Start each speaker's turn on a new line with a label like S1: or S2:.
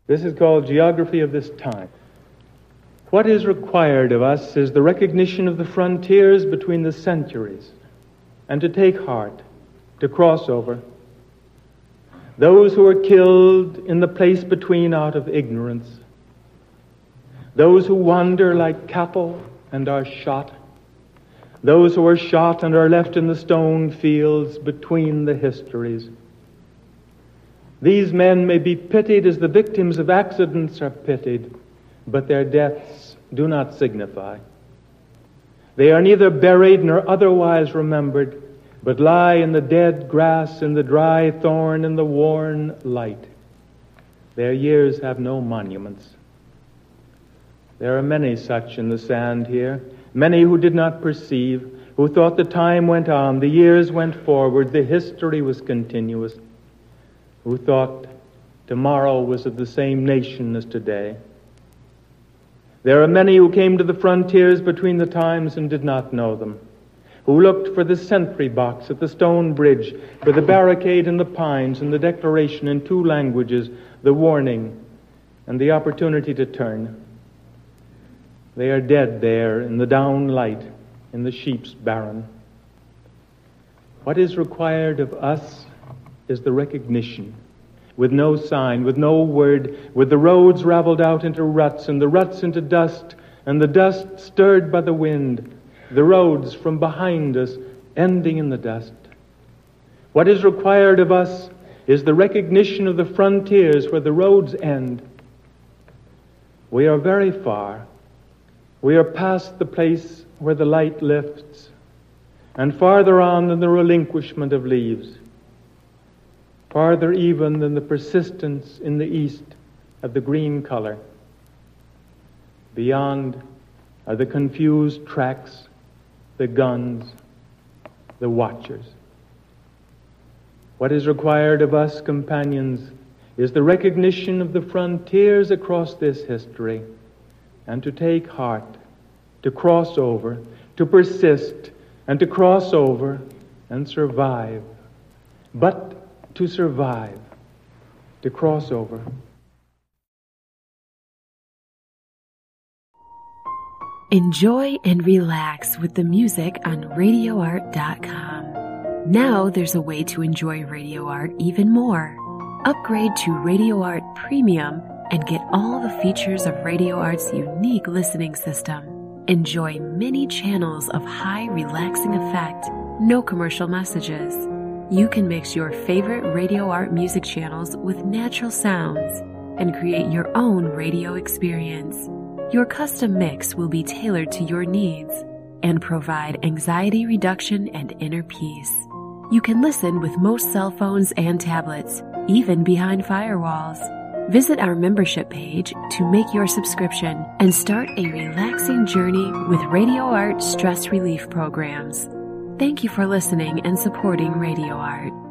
S1: This is called Geography of this Time. What is required of us is the recognition of the frontiers between the centuries, and to take heart, to cross over. Those who are killed in the place between out of ignorance, those who wander like cattle and are shot, those who are shot and are left in the stone fields between the histories. These men may be pitied as the victims of accidents are pitied, but their deaths do not signify. They are neither buried nor otherwise remembered, but lie in the dead grass, in the dry thorn, in the worn light. Their years have no monuments. There are many such in the sand here, many who did not perceive, who thought the time went on, the years went forward, the history was continuous, who thought tomorrow was of the same nation as today. There are many who came to the frontiers between the times and did not know them, who looked for the sentry box at the stone bridge, for the barricade in the pines and the declaration in two languages, the warning and the opportunity to turn. They are dead there in the down light, in the sheep's barren. What is required of us is the recognition, with no sign, with no word, with the roads raveled out into ruts, and the ruts into dust, and the dust stirred by the wind, the roads from behind us ending in the dust. What is required of us is the recognition of the frontiers where the roads end. We are very far. We are past the place where the light lifts, and farther on than the relinquishment of leaves, farther even than the persistence in the east of the green color. Beyond are the confused tracks, the guns, the watchers. What is required of us, companions, is the recognition of the frontiers across this history, and to take heart, to cross over, to persist, and to cross over and survive. But to survive, to cross over.
S2: Enjoy and relax with the music on RadioArt.com. Now there's a way to enjoy Radio Art even more. Upgrade to Radio Art Premium and get all the features of Radio Art's unique listening system. Enjoy many channels of high relaxing effect, no commercial messages. You can mix your favorite Radio Art music channels with natural sounds and create your own radio experience. Your custom mix will be tailored to your needs and provide anxiety reduction and inner peace. You can listen with most cell phones and tablets, even behind firewalls. Visit our membership page to make your subscription and start a relaxing journey with Radio Art stress relief programs. Thank you for listening and supporting Radio Art.